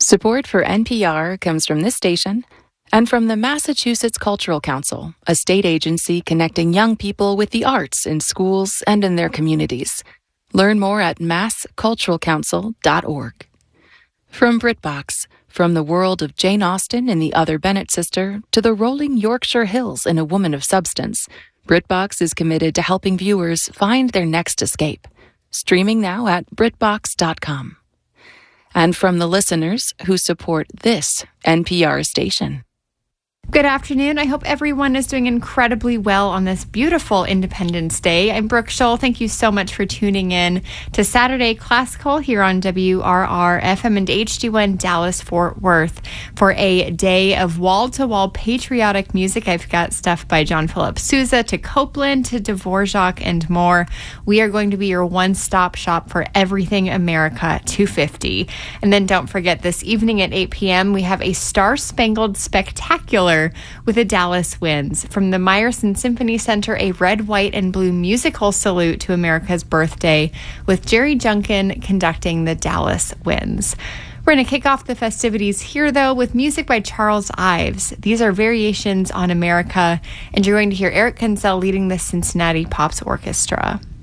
Support for NPR comes from this station and from the Massachusetts Cultural Council, a state agency connecting young people with the arts in schools and in their communities. Learn more at massculturalcouncil.org. From BritBox, from the world of Jane Austen in The Other Bennett Sister to the rolling Yorkshire Hills in A Woman of Substance, BritBox is committed to helping viewers find their next escape. Streaming now at BritBox.com. And from the listeners who support this NPR station. Good afternoon. I hope everyone is doing incredibly well on this beautiful Independence Day. I'm Brooke Scholl. Thank you so much for tuning in to Saturday Classical here on WRR FM and HD1 Dallas Fort Worth for a day of wall-to-wall patriotic music. I've got stuff by John Philip Sousa to Copland to Dvorak and more. We are going to be your one-stop shop for everything America 250. And then don't forget, this evening at 8 p.m. we have a Star-Spangled Spectacular with the Dallas Winds. From the Meyerson Symphony Center, a red, white, and blue musical salute to America's birthday with Jerry Junkin conducting the Dallas Winds. We're going to kick off the festivities here, though, with music by Charles Ives. These are variations on America, and you're going to hear Eric Kunsel leading the Cincinnati Pops Orchestra.